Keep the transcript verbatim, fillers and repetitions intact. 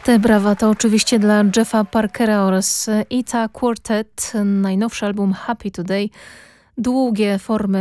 Te brawa to oczywiście dla Jeffa Parkera oraz Ita Quartet. Najnowszy album Happy Today. Długie formy